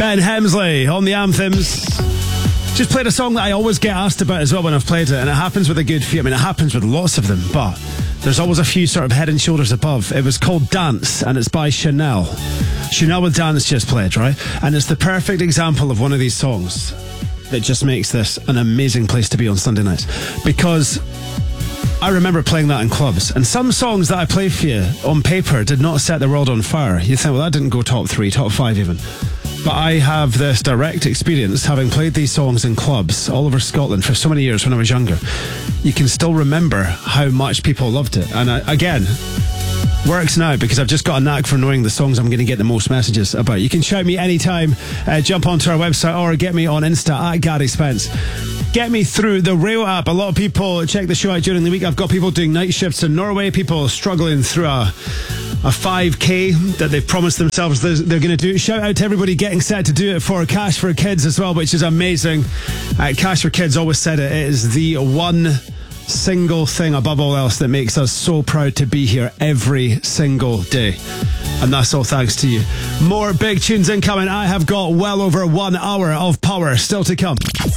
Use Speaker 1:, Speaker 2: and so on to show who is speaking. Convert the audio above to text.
Speaker 1: Ben Hemsley on the Anthems. Just played a song that I always get asked about as well when I've played it, and it happens with a good few. I mean, it happens with lots of them, but there's always a few sort of head and shoulders above. It was called Dance, and it's by Chanel. Chanel with Dance just played, right? And it's the perfect example of one of these songs that just makes this an amazing place to be on Sunday nights. Because I remember playing that in clubs, and some songs that I play for you on paper did not set the world on fire. You think, well, that didn't go top 3, top 5 even. But I have this direct experience, having played these songs in clubs all over Scotland for so many years when I was younger. You can still remember how much people loved it. And again, works now because I've just got a knack for knowing the songs I'm going to get the most messages about. You can shout me anytime, jump onto our website or get me on Insta at Gary Spence. Get me through the Rail app. A lot of people check the show out during the week. I've got people doing night shifts in Norway, people struggling through a 5K that they've promised themselves they're going to do. Shout out to everybody getting set to do it for Cash for Kids as well, which is amazing. Cash for Kids always said it is the one single thing above all else that makes us so proud to be here every single day. And that's all thanks to you. More big tunes incoming. I have got well over 1 hour of power still to come.